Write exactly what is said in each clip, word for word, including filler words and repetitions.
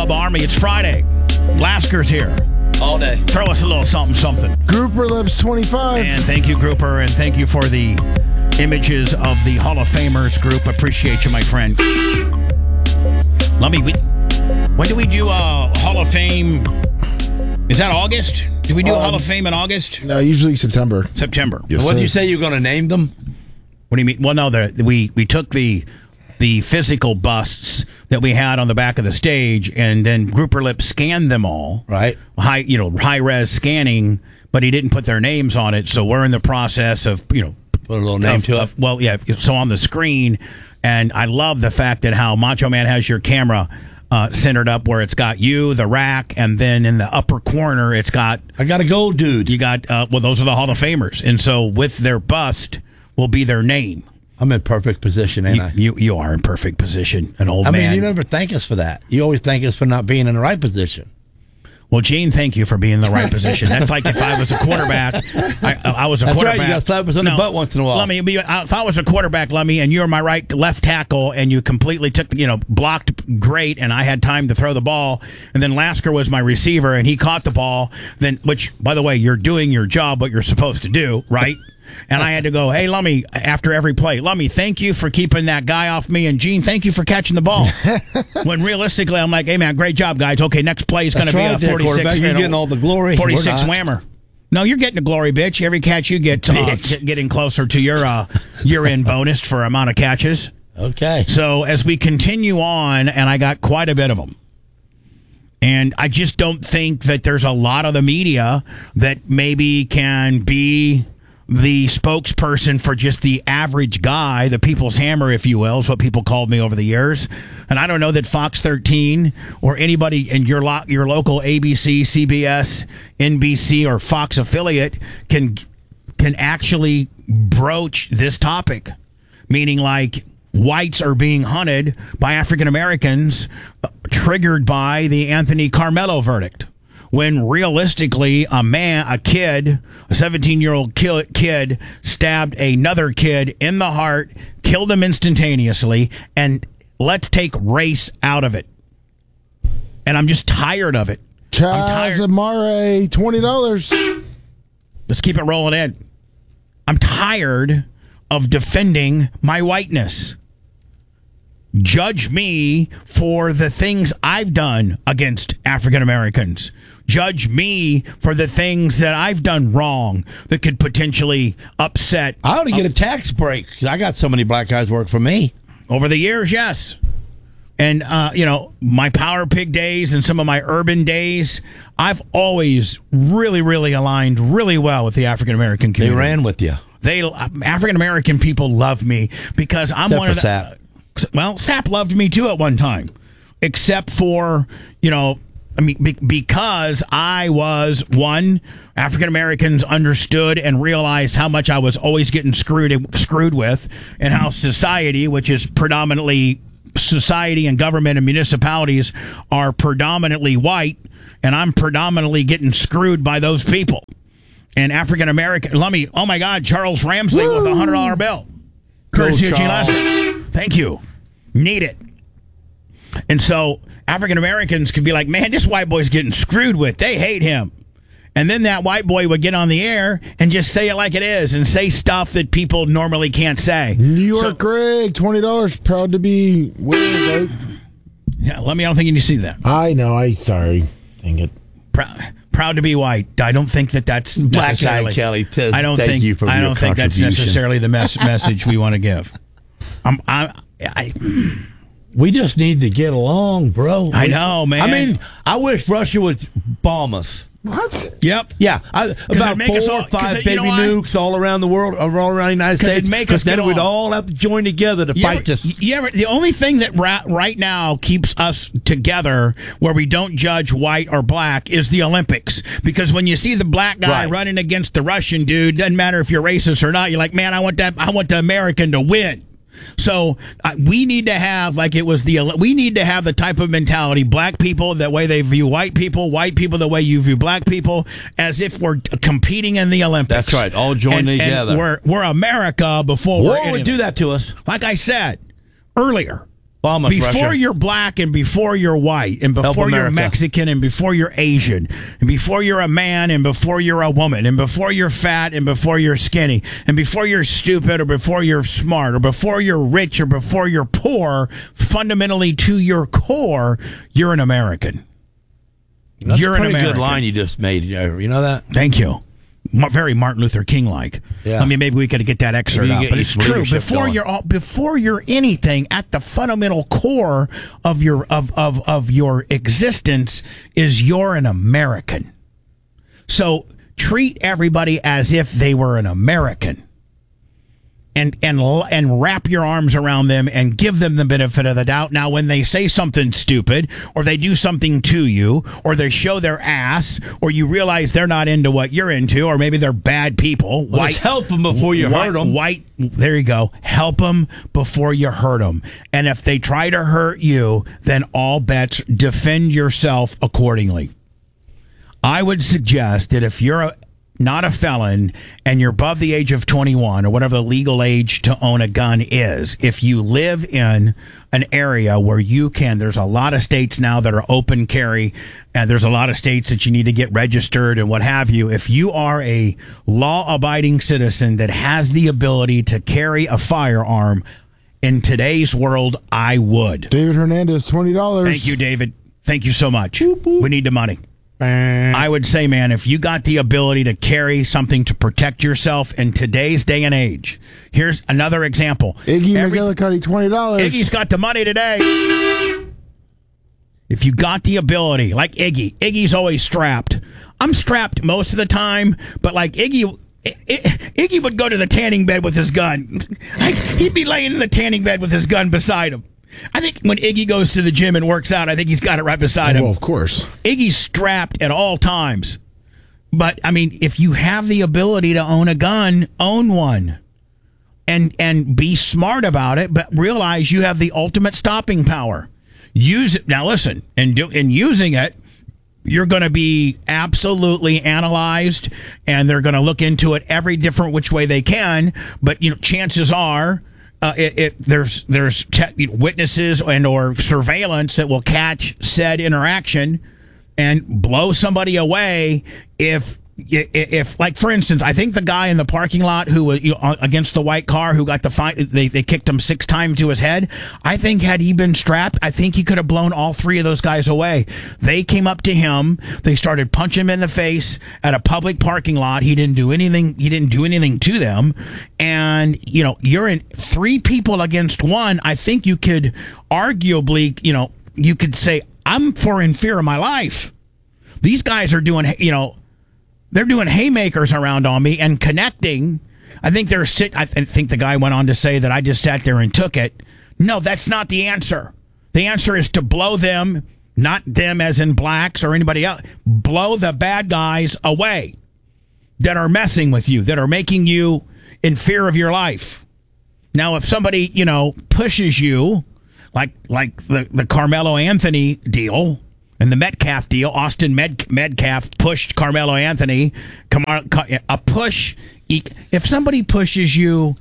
Bubba Army. It's Friday. Lasker's here. All day. Throw us a little something, something. Grouper Lips twenty-five. And thank you, Grouper, and thank you for the images of the Hall of Famers group. Appreciate you, my friend. Let me. We, when do we do uh, Hall of Fame? Is that August? Do we do um, Hall of Fame in August? No, usually September. September. Yes, what sir. did you say you were going to name them? What do you mean? Well, no, the, we we took the the physical busts that we had on the back of the stage, and then Grouper Lip scanned them all. Right. High, you know, high res scanning, but he didn't put their names on it. So we're in the process of, you know, put a little name of, to it. Of, well, yeah. So on the screen, and I love the fact that how Macho Man has your camera uh, centered up where it's got you, the rack, and then in the upper corner it's got. I got a gold dude. You got uh, well, those are the Hall of Famers, and so with their bust will be their name. I'm in perfect position, ain't You, I? you you are in perfect position, an old I man. mean, you never thank us for that. You always thank us for not being in the right position. Well, Gene, thank you for being in the right position. That's like if I was a quarterback. I, I was a That's quarterback. right. You got to slap us in the butt once in a while. Let me be. If I was a quarterback, let me, and you're my right left tackle, and you completely took, you know, blocked great, and I had time to throw the ball, and then Lasker was my receiver, and he caught the ball. Then, which, by the way, you're doing your job, what you're supposed to do, right? And I had to go, hey, Lummy, after every play, Lummy, thank you for keeping that guy off me. And, Gene, thank you for catching the ball. When realistically, I'm like, hey, man, great job, guys. Okay, next play is going to be right a forty-six. You're getting all the glory. forty-six whammer. No, you're getting the glory, bitch. Every catch you get, uh, get getting closer to your uh, year-end bonus for amount of catches. Okay. So as we continue on, and I got quite a bit of them. And I just don't think that there's a lot of the media that maybe can be the spokesperson for just the average guy, the people's hammer, if you will, is what people called me over the years. And I don't know that Fox thirteen or anybody in your lo- your local A B C, C B S, N B C, or Fox affiliate can can actually broach this topic, meaning like whites are being hunted by African Americans, uh, triggered by the Anthony Carmelo verdict. When realistically, a man, a kid, a seventeen-year-old kid stabbed another kid in the heart, killed him instantaneously, and let's take race out of it. And I'm just tired of it. I'm tired. Chaz Amare, twenty dollars. Let's keep it rolling in. I'm tired of defending my whiteness. Judge me for the things I've done against African Americans. Judge me for the things that I've done wrong that could potentially upset. I ought to get a tax break because I got so many black guys work for me. Over the years, yes. And, uh, you know, my Power Pig days and some of my urban days, I've always really, really aligned really well with the African American community. They ran with you. They African American people love me because I'm Except one of the. Sap. Well, Sap loved me too at one time, except for, you know, I mean, be, because I was, one, African Americans understood and realized how much I was always getting screwed screwed with, and how society, which is predominantly society and government and municipalities, are predominantly white, and I'm predominantly getting screwed by those people. And African American, let me, oh my God, Charles Ramsley Woo! With a one hundred dollar bill. Courtesy of Gene Lasker. Thank you. Need it. And so African Americans could be like, man, this white boy's getting screwed with. They hate him. And then that white boy would get on the air and just say it like it is and say stuff that people normally can't say. New York so, Greg, twenty dollars. Proud to be with. Yeah, let me, I don't think you need to see that. I know. I Sorry. Dang it. Proud, proud to be white. I don't think that that's Black necessarily. Guy Kelly, t- I don't thank think, you for I your don't think that's contribution. necessarily the mes- message we want to give. I'm, I, I, We just need to get along, bro. I know, man. I mean, I wish Russia would bomb us. What? Yep. Yeah, I, about make four us or all- 'cause five it- you baby know why? nukes all around the world, all around the United 'Cause it'd States. make us Because then get we'd along. all have to join together to You fight ever, this. you ever, the only thing that ra- right now keeps us together where we don't judge white or black is the Olympics. Because when you see the black guy Right. running against the Russian dude, doesn't matter if you're racist or not, you're like, man, I want that. I want the American to win. So uh, we need to have, like it was the, we need to have the type of mentality, black people, the way they view white people, white people, the way you view black people, as if we're competing in the Olympics. That's right, all joined and, together. And we're, we're America before War we're would do that to us. Like I said earlier, Bomb us, before Russia. you're black and before you're white and Help before you're America. Mexican and before you're Asian and before you're a man and before you're a woman and before you're fat and before you're skinny and before you're stupid or before you're smart or before you're rich or before you're poor, fundamentally to your core, you're an American. That's you're a an pretty American. good line you just made. You know that? Thank you. Ma- Very Martin Luther King like. Yeah. I mean, maybe we could get that excerpt Maybe you out, get but it's some true. leadership Before going. you're all, before you're anything, at the fundamental core of your of, of of your existence is you're an American. So treat everybody as if they were an American. And and and wrap your arms around them and give them the benefit of the doubt. Now, when they say something stupid, or they do something to you, or they show their ass, or you realize they're not into what you're into, or maybe they're bad people. Well, just help them before you white, hurt them. White, there you go. Help them before you hurt them. And if they try to hurt you, then all bets, defend yourself accordingly. I would suggest that if you're a not a felon, and you're above the age of twenty-one, or whatever the legal age to own a gun is, if you live in an area where you can, there's a lot of states now that are open carry, and there's a lot of states that you need to get registered and what have you. If you are a law-abiding citizen that has the ability to carry a firearm, in today's world, I would. David Hernandez, twenty dollars. Thank you, David. Thank you so much. We need the money. Eh. I would say, man, if you got the ability to carry something to protect yourself in today's day and age, here's another example. Iggy Every- McGillicuddy, twenty dollars. Iggy's got the money today. If you got the ability, like Iggy, Iggy's always strapped. I'm strapped most of the time, but like Iggy, I- I- Iggy would go to the tanning bed with his gun. Like, he'd be laying in the tanning bed with his gun beside him. I think when Iggy goes to the gym and works out, I think he's got it right beside him. Well, of course. Iggy's strapped at all times. But, I mean, if you have the ability to own a gun, own one. And and be smart about it, but realize you have the ultimate stopping power. Use it. Now, listen, in, do, in using it, you're going to be absolutely analyzed, and they're going to look into it every different which way they can. But, you know, chances are... Uh, it, it, there's there's te- witnesses and or surveillance that will catch said interaction and blow somebody away if if like for instance, I think the guy in the parking lot who was you know, against the white car who got the fight, they they kicked him six times to his head. I think had he been strapped, I think he could have blown all three of those guys away. They came up to him, they started punching him in the face at a public parking lot. He didn't do anything. He didn't do anything to them. And you know, you're in three people against one. I think you could arguably, you know, you could say I'm for in fear of my life. These guys are doing, you know. They're doing haymakers around on me and connecting. I think they're sit. I th- think the guy went on to say that I just sat there and took it. No, that's not the answer. The answer is to blow them, not them as in blacks or anybody else. Blow the bad guys away that are messing with you, that are making you in fear of your life. Now, if somebody, you know, pushes you, like like the, the Carmelo Anthony deal, and the Metcalf deal, Austin Med- Metcalf pushed Carmelo Anthony. Come on, a push. If somebody pushes you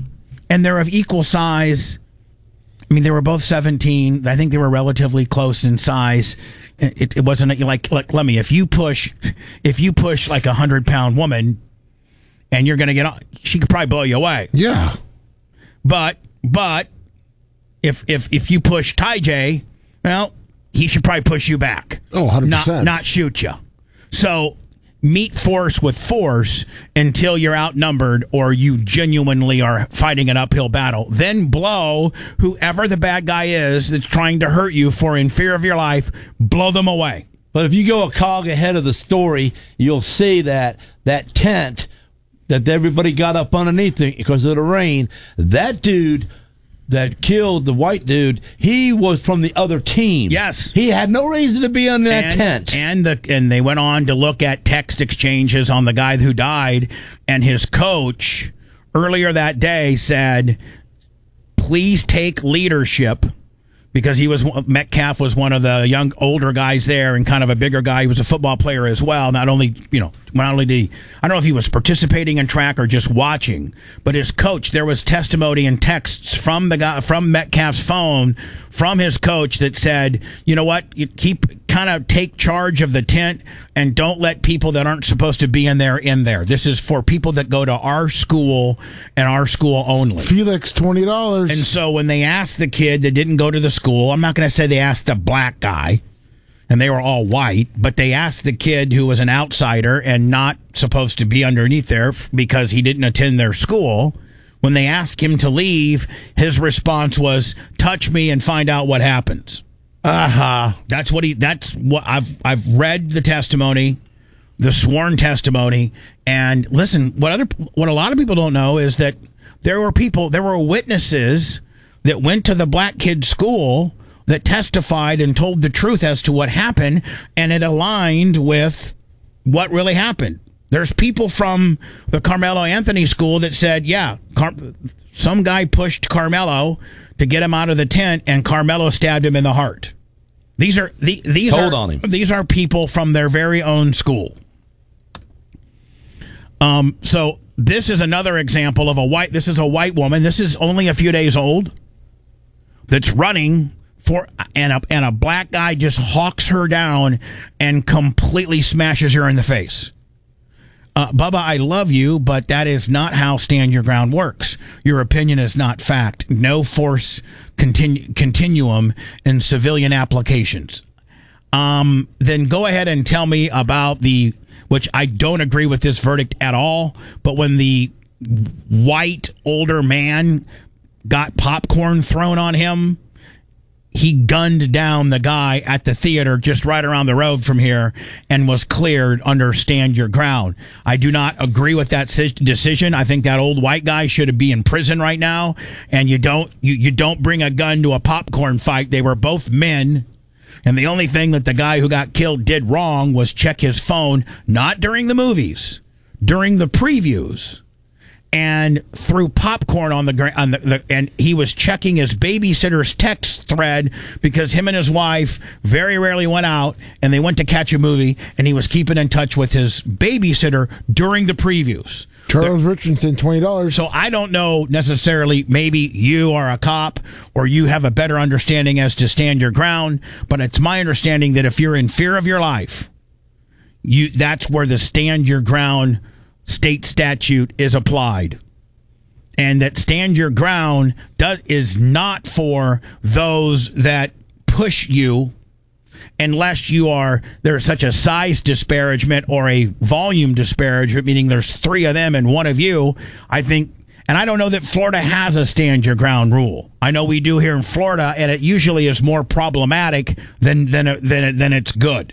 and they're of equal size, I mean, they were both seventeen. I think they were relatively close in size. It, it wasn't like, like, let me, if you push, if you push like a hundred pound woman and you're going to get, she could probably blow you away. Yeah. But, but if, if, if you push Ty J, well, he should probably push you back. Oh, one hundred percent. Not, not shoot you. So meet force with force until you're outnumbered or you genuinely are fighting an uphill battle. Then blow whoever the bad guy is that's trying to hurt you for in fear of your life, blow them away. But if you go a cog ahead of the story, you'll see that that tent that everybody got up underneath it because of the rain, that dude that killed the white dude, he was from the other team. Yes. He had no reason to be on that and, tent. And the and they went on to look at text exchanges on the guy who died, and his coach earlier that day said, please take leadership because he was Metcalf was one of the young older guys there and kind of a bigger guy. He was a football player as well. Not only you know not only did he, I don't know if he was participating in track or just watching, but his coach, there was testimony and texts from the guy from Metcalf's phone from his coach that said, you know what, you keep kind of take charge of the tent and don't let people that aren't supposed to be in there in there. This is for people that go to our school and our school only. Felix, twenty dollars. And so when they asked the kid that didn't go to the school, I'm not going to say they asked the black guy, and they were all white, but they asked the kid who was an outsider and not supposed to be underneath there because he didn't attend their school. When they asked him to leave, his response was, touch me and find out what happens. Uh-huh. That's what he, that's what I've, I've read the testimony, the sworn testimony. And listen, what other, what a lot of people don't know is that there were people, there were witnesses that went to the black kid's school that testified and told the truth as to what happened, and it aligned with what really happened. There's people from the Carmelo Anthony school that said, yeah, Car- some guy pushed Carmelo to get him out of the tent, and Carmelo stabbed him in the heart. These are the, these Hold are on him. these are people from their very own school. Um, so this is another example of a white. This is a white woman. This is only a few days old. That's running for, and a and a black guy just hawks her down and completely smashes her in the face. Uh, Bubba, I love you, but that is not how Stand Your Ground works. Your opinion is not fact. No force continu- continuum in civilian applications. Um, then go ahead and tell me about the, which I don't agree with this verdict at all, but when the white older man got popcorn thrown on him, he gunned down the guy at the theater just right around the road from here and was cleared under Stand Your Ground. I do not agree with that decision. I think that old white guy should be in prison right now. And you don't you, you don't bring a gun to a popcorn fight. They were both men. And the only thing that the guy who got killed did wrong was check his phone, not during the movies, during the previews. And threw popcorn on the ground, on the, the, and he was checking his babysitter's text thread because him and his wife very rarely went out, and they went to catch a movie, and he was keeping in touch with his babysitter during the previews. Charles the, Richardson, twenty dollars. So I don't know necessarily, maybe you are a cop or you have a better understanding as to Stand Your Ground, but it's my understanding that if you're in fear of your life, you that's where the Stand Your Ground state statute is applied, and that Stand Your Ground does is not for those that push you unless you are there's such a size disparagement or a volume disparagement, meaning there's three of them and one of you. I think, and I don't know that Florida has a Stand Your Ground rule. I know we do here in Florida, and it usually is more problematic than than than than it's good.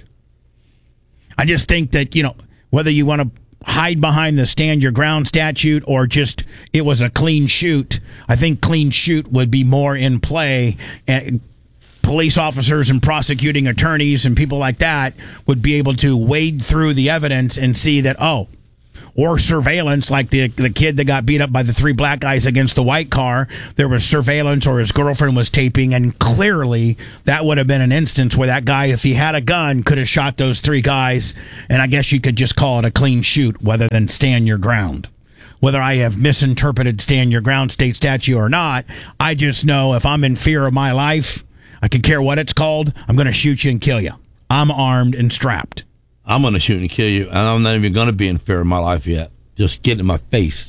I just think that, you know, whether you want to hide behind the Stand Your Ground statute or just it was a clean shoot, I think clean shoot would be more in play. And police officers and prosecuting attorneys and people like that would be able to wade through the evidence and see that, oh, or surveillance, like the the kid that got beat up by the three black guys against the white car. There was surveillance, or his girlfriend was taping, and clearly that would have been an instance where that guy, if he had a gun, could have shot those three guys, and I guess you could just call it a clean shoot rather than Stand Your Ground. Whether I have misinterpreted Stand Your Ground state statute or not, I just know if I'm in fear of my life, I could care what it's called, I'm going to shoot you and kill you. I'm armed and strapped. I'm going to shoot and kill you, and I'm not even going to be in fear of my life yet. Just get in my face.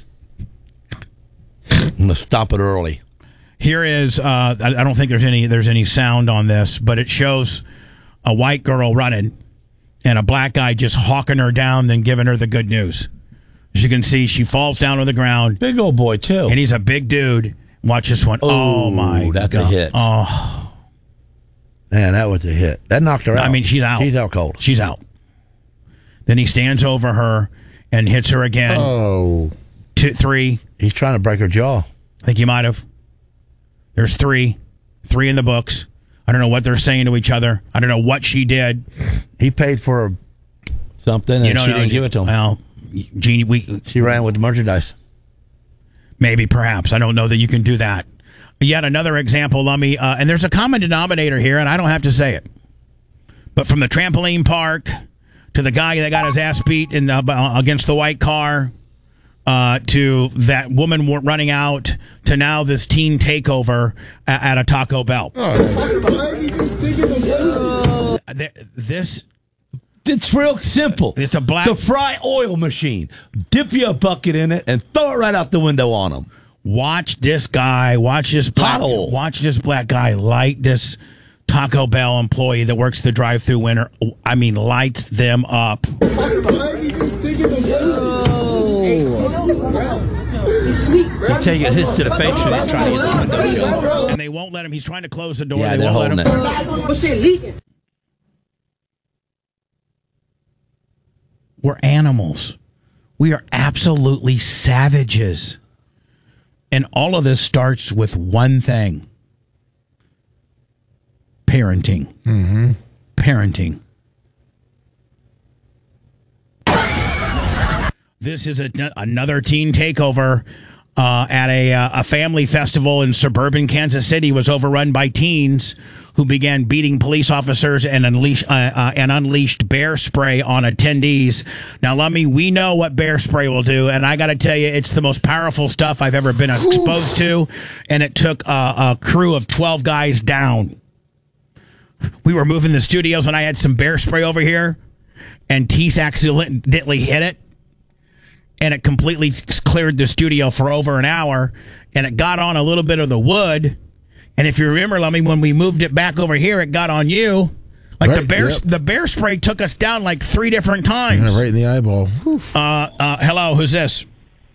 I'm going to stop it early. Here is, uh, I, I don't think there's any there's any sound on this, but it shows a white girl running and a black guy just hawking her down, then giving her the good news. As you can see, she falls down on the ground. Big old boy, too. And he's a big dude. Watch this one. Oh, oh my that's God. a hit. Oh. Man, that was a hit. That knocked her out. I mean, she's out. She's out cold. She's out. Then he stands over her and hits her again. Oh. Two, three. He's trying to break her jaw. I think he might have. There's three. Three in the books. I don't know what they're saying to each other. I don't know what she did. He paid for something, and you know, she no, didn't give it to him. Well, Jeannie, we... She ran with the merchandise. Maybe, perhaps. I don't know that you can do that. yet another example, Lummy, uh, and there's a common denominator here, and I don't have to say it. But from the trampoline park to the guy that got his ass beat in, uh, against the white car, uh, to that woman running out, to now this teen takeover at, at a Taco Bell. Oh, uh, this... It's real simple. It's a black... The fry oil machine. Dip your bucket in it and throw it right out the window on them. Watch this guy. Watch this black... Pothole. Watch this black guy light this Taco Bell employee that works the drive-thru winner. I mean, lights them up. You take a hit to the face when he's trying to get the window shut. And they won't let him. He's trying to close the door. Yeah, they they're won't holding let him. it. What's shit leaking? We're animals. We are absolutely savages. And all of this starts with one thing. Parenting. Mm-hmm. Parenting. This is a, another teen takeover uh, at a, uh, a family festival in suburban Kansas City. Was overrun by teens who began beating police officers and, unleash, uh, uh, and unleashed bear spray on attendees. Now, Lummy, we know what bear spray will do, and I got to tell you, it's the most powerful stuff I've ever been exposed to, and it took a, a crew of twelve guys down. We were moving the studios, and I had some bear spray over here, and Tease accidentally hit it, and it completely cleared the studio for over an hour, and it got on a little bit of the wood. And if you remember, Lummy, when we moved it back over here, it got on you. Like right, the bear, yep. the bear spray took us down like three different times. Yeah, right in the eyeball. Uh, uh, hello, who's this?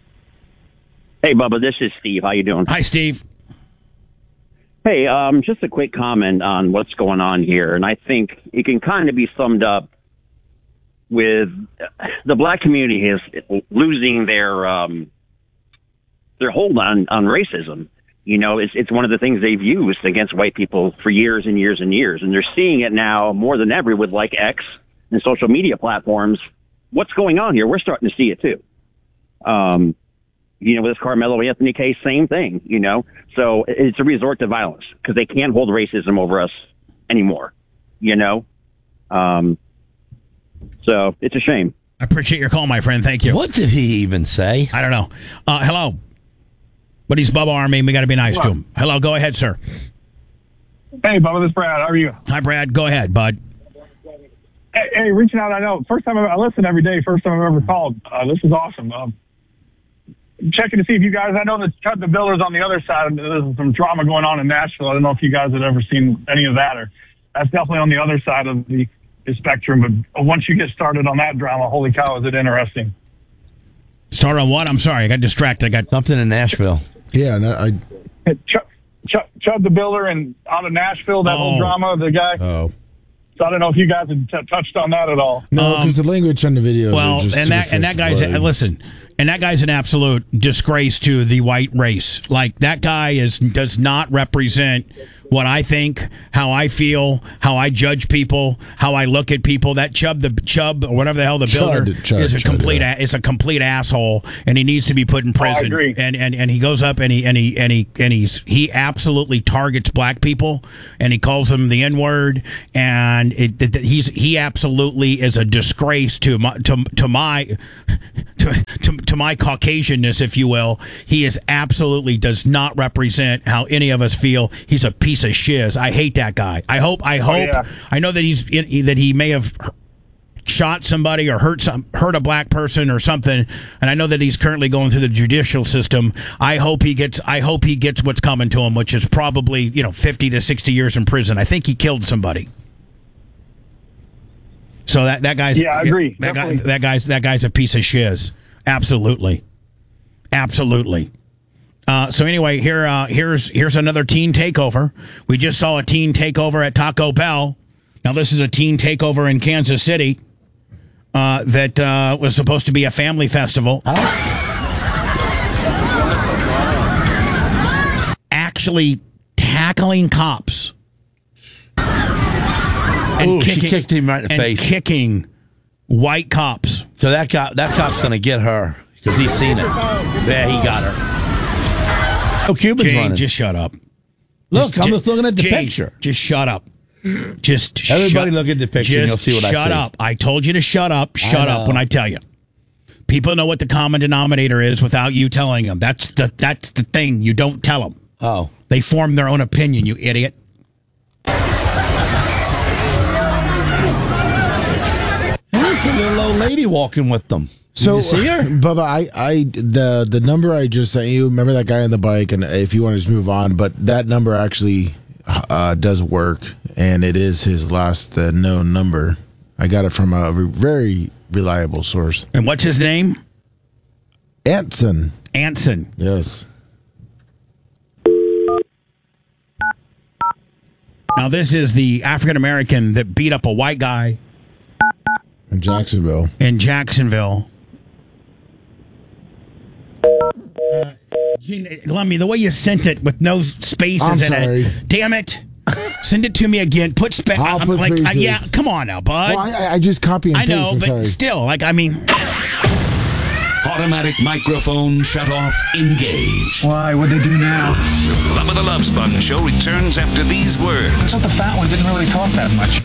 Hey, Bubba, this is Steve. How you doing? Hi, Steve. Hey, um, just a quick comment on what's going on here, and I think it can kind of be summed up with the black community is losing their um, their hold on, on racism. You know, it's it's one of the things they've used against white people for years and years and years, and they're seeing it now more than ever with like X and social media platforms. What's going on here? We're starting to see it too. Um, you know, with this Carmelo Anthony case, same thing. You know, so it's a resort to violence because they can't hold racism over us anymore. You know, um, so it's a shame. I appreciate your call, my friend. Thank you. What did he even say? I don't know. Uh, hello. But he's Bubba Army. We got to be nice to him. Hello, go ahead, sir. Hey, Bubba, this is Brad. How are you? Hi, Brad. Go ahead, bud. Hey, hey reaching out. I know. First time I, I listen every day. First time I've ever called. Uh, this is awesome. Um, checking to see if you guys. I know that Cut the Billers on the other side. There's some drama going on in Nashville. I don't know if you guys had ever seen any of that, or that's definitely on the other side of the, the spectrum. But once you get started on that drama, holy cow, is it interesting? Start on what? I'm sorry, I got distracted. I got something in Nashville. Yeah, no, I. Ch- Ch- Chud the Builder and out of Nashville, that Oh. whole drama, the guy. Oh. So I don't know if you guys had t- touched on that at all. No, Um, because the language on the videos well, are just and too that and that guy's bloody. listen, and that guy's an absolute disgrace to the white race. Like that guy is does not represent what I think, how I feel, how I judge people, how I look at people. That Chubb, the Chubb, or whatever the hell the Chud, builder Chud, is a Chud, complete yeah. a, is a complete asshole, and he needs to be put in prison. agree. And and and he goes up and he and he and he and he's he absolutely targets black people, and he calls them the N word, and it, it, he's he absolutely is a disgrace to my to to my to, to to my Caucasianness, if you will. He is absolutely does not represent how any of us feel. He's a piece of shiz. I hate that guy. I hope. I hope. yeah. I know that he's that he may have shot somebody or hurt some hurt a black person or something, and I know that he's currently going through the judicial system. I hope he gets. I hope he gets what's coming to him, which is probably you know fifty to sixty years in prison. I think he killed somebody. So that that guy's Yeah, I agree. That guy, Definitely. that guy's that guy's a piece of shiz. Absolutely, absolutely. Uh, so anyway, here uh, here's here's another teen takeover. We just saw a teen takeover at Taco Bell. Now this is a teen takeover in Kansas City uh, that uh, was supposed to be a family festival. Actually tackling cops. And Ooh, she kicked him right in the and face. kicking white cops. So that guy, that cop's gonna get her because he's seen it. Yeah, he got her. Oh, Cuban's Jane, running. just shut up. Look, I'm just looking at the Gene, picture. Just shut up. Just Everybody shut, look at the picture and just you'll see what I shut see. up. I told you to shut up. Shut know. up when I tell you. People know what the common denominator is without you telling them. That's the that's the thing. You don't tell them. Oh. They form their own opinion, you idiot. There's a little old lady walking with them. Did So, you see her? Bubba, I, I, the the number I just sent you. Remember that guy on the bike, and if you want to just move on, but that number actually uh, does work, and it is his last uh, known number. I got it from a re- very reliable source. And what's his name? Anson. Anson. Yes. Now this is the African American that beat up a white guy In Jacksonville. in Jacksonville. Uh, Gene, let me the way you sent it with no spaces I'm in sorry. it. Damn it! Send it to me again. Put space. I'll I'm put like, uh, spaces. yeah, come on now, bud. Well, I, I just copy and I paste. know, I'm but sorry. still, like, I mean, Automatic microphone shut off. Engage. Why? What'd they do now? Bubba the Love Sponge Show returns after these words. I thought the fat one didn't really talk that much.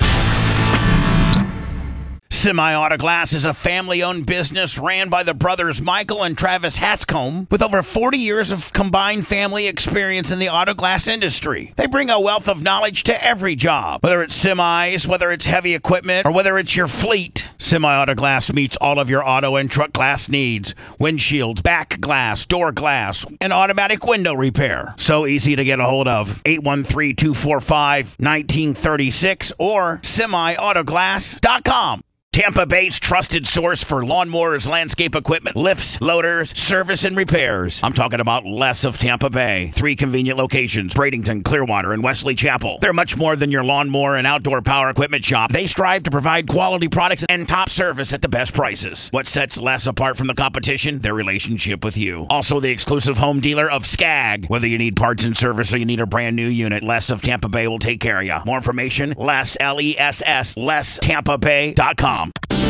Semi-Auto Glass is a family-owned business ran by the brothers Michael and Travis Hanscombe with over forty years of combined family experience in the auto glass industry. They bring a wealth of knowledge to every job, whether it's semis, whether it's heavy equipment, or whether it's your fleet. Semi-Auto Glass meets all of your auto and truck glass needs. Windshields, back glass, door glass, and automatic window repair. So easy to get a hold of. eight one three, two four five, one nine three six or semi auto glass dot com. Tampa Bay's trusted source for lawnmowers, landscape equipment, lifts, loaders, service, and repairs. I'm talking about Les of Tampa Bay. Three convenient locations, Bradenton, Clearwater, and Wesley Chapel. They're much more than your lawnmower and outdoor power equipment shop. They strive to provide quality products and top service at the best prices. What sets Les apart from the competition? Their relationship with you. Also the exclusive home dealer of Skag. Whether you need parts and service or you need a brand new unit, Les of Tampa Bay will take care of you. More information, Les, L E S S, Les Tampa Bay dot com.